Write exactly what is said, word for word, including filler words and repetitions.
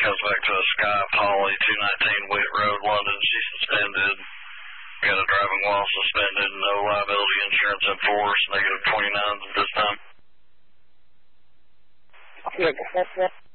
goes back to a Sky Polly, two nineteen Wheat Road, London. She's suspended. Got a driving while suspended, no liability insurance in force, negative twenty-nines at this time. Yeah,